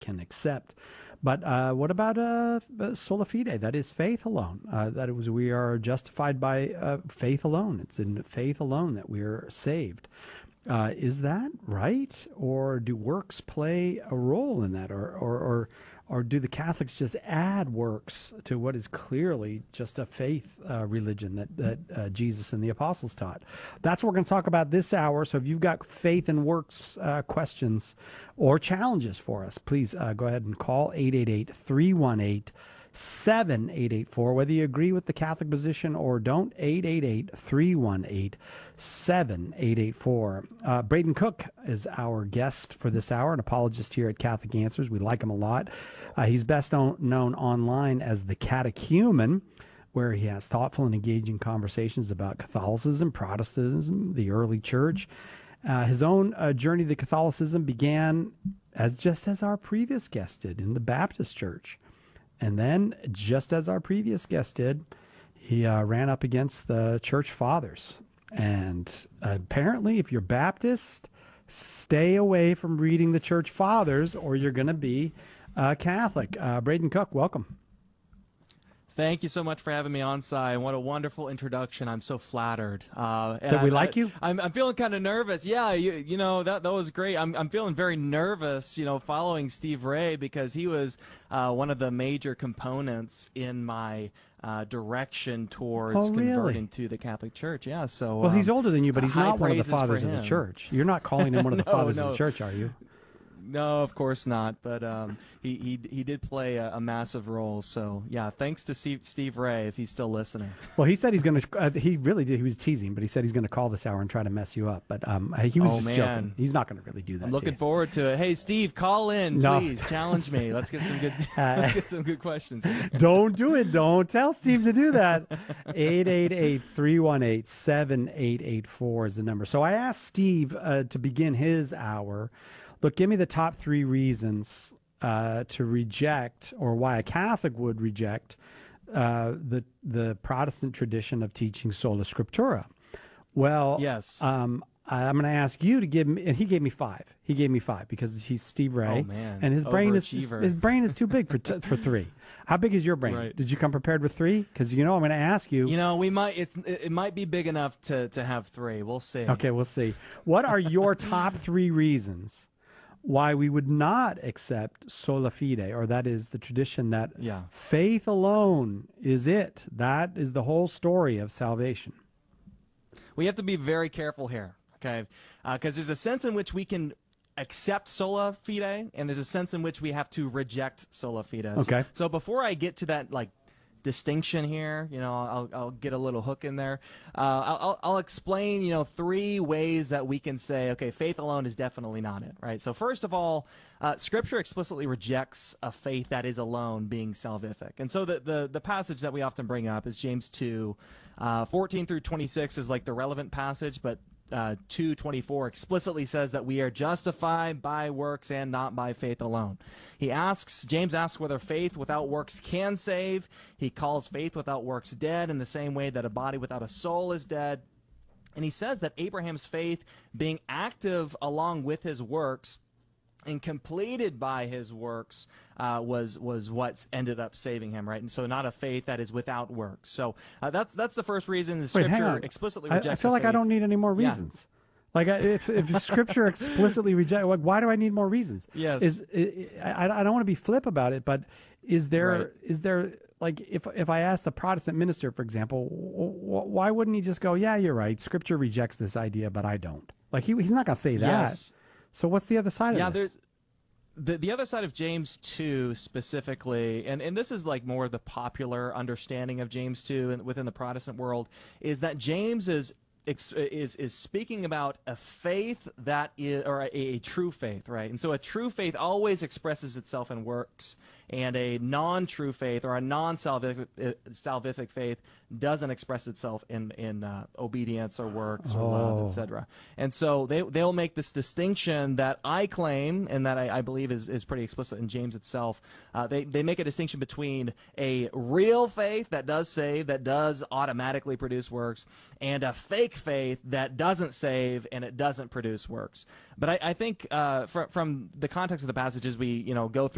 can accept. But what about sola fide? That is faith alone. That it was we are justified by faith alone. It's in faith alone that we are saved. Is that right, or do works play a role in that, or do the Catholics just add works to what is clearly just a faith religion that Jesus and the apostles taught? That's what we're going to talk about this hour. So if you've got faith and works questions or challenges for us, please go ahead and call 888-318-7884. Whether you agree with the Catholic position or don't, 888-318-7884. Braden Cook is our guest for this hour, an apologist here at Catholic Answers. We like him a lot. He's best known online as the Catechumen, where he has thoughtful and engaging conversations about Catholicism, Protestantism, the early church. His own journey to Catholicism began just as our previous guest did in the Baptist Church. And then, just as our previous guest did, he ran up against the church fathers. And apparently, if you're Baptist, stay away from reading the church fathers or you're going to be Catholic. Braden Cook, welcome. Thank you so much for having me on, Cy. What a wonderful introduction. I'm so flattered. That we like you? I'm feeling kind of nervous. Yeah, you know, that was great. I'm feeling very nervous, you know, following Steve Ray, because he was one of the major components in my direction towards converting to the Catholic Church. Yeah, so well, he's older than you, but he's not one of the fathers of the him. church. You're not calling him one of the fathers of the church, are you? No, of course not. But he did play a massive role. So yeah, thanks to Steve Ray if he's still listening. Well, he said he's going to. He really did. He was teasing, but he said he's going to call this hour and try to mess you up. But he was just joking. He's not going to really do that. I'm looking forward to it. Hey, Steve, call in, please. Challenge me. Let's get some good. Let's get some good questions. Don't do it. Don't tell Steve to do that. 888-318-7884 is the number. So I asked Steve to begin his hour. Look, give me the top 3 reasons to reject, or why a Catholic would reject, the Protestant tradition of teaching sola scriptura. Well, yes. I'm going to ask you to give me, and he gave me 5. He gave me 5 because he's Steve Ray, and his brain is too big for 3. How big is your brain? Right. Did you come prepared with 3? Because I'm going to ask you. You know, it might be big enough to have 3. We'll see. Okay, we'll see. What are your top 3 reasons why we would not accept sola fide, or that is the tradition that faith alone is it? That is the whole story of salvation. We have to be very careful here, okay? Because there's a sense in which we can accept sola fide, and there's a sense in which we have to reject sola fide. Okay. So before I get to that, distinction here, I'll get a little hook in there. I'll explain, 3 ways that we can say, okay, faith alone is definitely not it, right? So first of all, Scripture explicitly rejects a faith that is alone being salvific. And so the passage that we often bring up is James 2, 14 through 26 is like the relevant passage, but 2:24 explicitly says that we are justified by works and not by faith alone. James asks whether faith without works can save. He calls faith without works dead in the same way that a body without a soul is dead. And he says that Abraham's faith, being active along with his works and completed by his works, was what ended up saving him, right? And so not a faith that is without works. So that's the first reason the Scripture explicitly rejects. I feel like I don't need any more reasons. Like if Scripture explicitly rejects, why do I need more reasons? Yes. I don't want to be flip about it, but is there like if I ask the Protestant minister, for example, why wouldn't he just go, yeah, you're right, Scripture rejects this idea, but I don't. Like he's not going to say that. Yes. So what's the other side of this? The other side of James 2 specifically, and this is like more of the popular understanding of James 2 within the Protestant world, is that James is speaking about a faith that is, or a true faith, right? And so a true faith always expresses itself in works, and a non-true faith or a non-salvific faith doesn't express itself in obedience or works or love, etc. And so they'll make this distinction that I claim, and that I believe is pretty explicit in James itself. They make a distinction between a real faith that does save, that does automatically produce works, and a fake faith that doesn't save and it doesn't produce works. But I think from the context of the passages we go through